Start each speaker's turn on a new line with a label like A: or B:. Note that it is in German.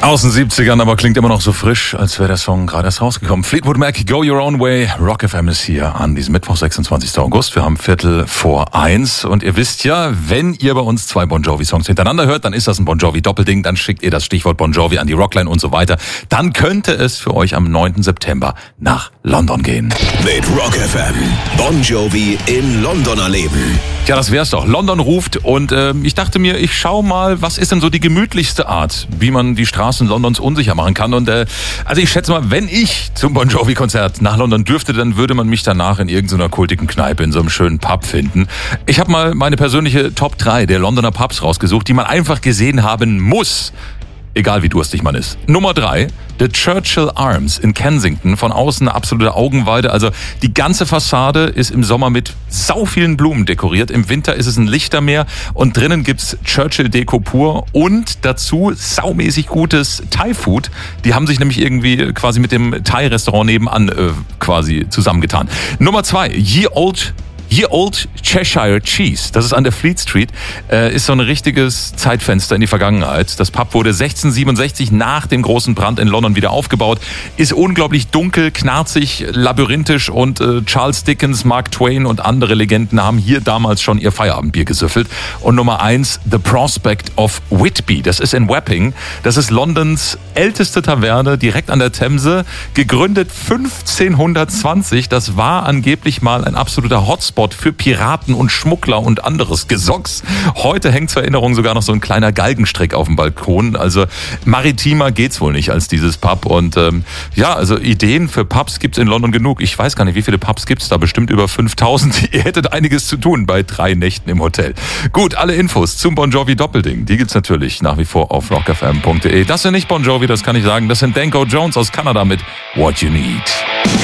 A: Aus den 70ern, aber klingt immer noch so frisch, als wäre der Song gerade erst rausgekommen. Fleetwood Mac, Go Your Own Way. Rock FM ist hier an diesem Mittwoch, 26. August. Wir haben 1:45 und ihr wisst ja, wenn ihr bei uns 2 Bon Jovi-Songs hintereinander hört, dann ist das ein Bon Jovi-Doppelding, dann schickt ihr das Stichwort Bon Jovi an die Rockline und so weiter. Dann könnte es für euch am 9. September nach London gehen.
B: Mit Rock FM Bon Jovi in London erleben.
A: Ja, das wär's doch. London ruft und ich dachte mir, ich schau mal, was ist denn so die gemütlichste Art, wie man die Straßen Londons unsicher machen kann. Und also ich schätze mal, wenn ich zum Bon Jovi-Konzert nach London dürfte, dann würde man mich danach in irgendeiner kultigen Kneipe in so einem schönen Pub finden. Ich habe mal meine persönliche Top 3 der Londoner Pubs rausgesucht, die man einfach gesehen haben muss. Egal wie durstig man ist. Nummer 3, The Churchill Arms in Kensington. Von außen eine absolute Augenweide. Also die ganze Fassade ist im Sommer mit sau vielen Blumen dekoriert. Im Winter ist es ein Lichtermeer und drinnen gibt's Churchill-Deko pur und dazu saumäßig gutes Thai-Food. Die haben sich nämlich irgendwie quasi mit dem Thai-Restaurant nebenan quasi zusammengetan. Nummer 2, Ye Old Cheshire Cheese, das ist an der Fleet Street, ist so ein richtiges Zeitfenster in die Vergangenheit. Das Pub wurde 1667 nach dem großen Brand in London wieder aufgebaut, ist unglaublich dunkel, knarzig, labyrinthisch und Charles Dickens, Mark Twain und andere Legenden haben hier damals schon ihr Feierabendbier gesüffelt. Und Nummer 1, The Prospect of Whitby, das ist in Wapping, das ist Londons älteste Taverne, direkt an der Themse, gegründet 1520, das war angeblich mal ein absoluter Hotspot für Piraten und Schmuggler und anderes Gesocks. Heute hängt zur Erinnerung sogar noch so ein kleiner Galgenstrick auf dem Balkon. Also maritimer geht's wohl nicht als dieses Pub. Und also Ideen für Pubs gibt's in London genug. Ich weiß gar nicht, wie viele Pubs gibt's da? Bestimmt über 5000. Ihr hättet einiges zu tun bei 3 Nächten im Hotel. Gut, alle Infos zum Bon Jovi Doppelding, die gibt's natürlich nach wie vor auf rockfm.de. Das sind nicht Bon Jovi, das kann ich sagen. Das sind Danko Jones aus Kanada mit What You Need.